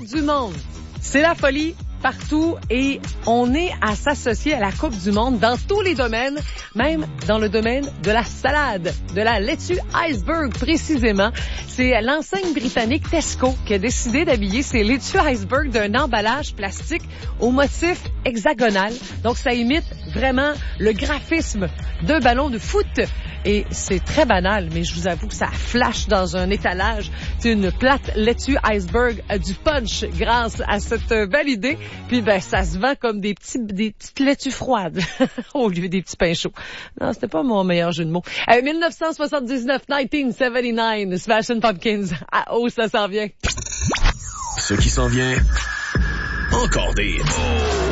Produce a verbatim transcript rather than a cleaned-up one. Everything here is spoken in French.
du Monde. C'est la folie partout et on est à s'associer à la Coupe du Monde dans tous les domaines, même dans le domaine de la salade, de la laitue iceberg précisément. C'est l'enseigne britannique Tesco qui a décidé d'habiller ses laitues iceberg d'un emballage plastique au motif hexagonal. Donc ça imite vraiment le graphisme d'un ballon de foot. Et c'est très banal, mais je vous avoue que ça flash dans un étalage. C'est une plate laitue iceberg a du punch grâce à cette belle idée. Puis ben ça se vend comme des petits des petites laitues froides au lieu des petits pains chauds. Non, c'était pas mon meilleur jeu de mots. Euh, dix-neuf cent soixante-dix-neuf, dix-neuf cent soixante-dix-neuf, Smashing Pumpkins. Ah oh, ça s'en vient. Ce qui s'en vient, encore des...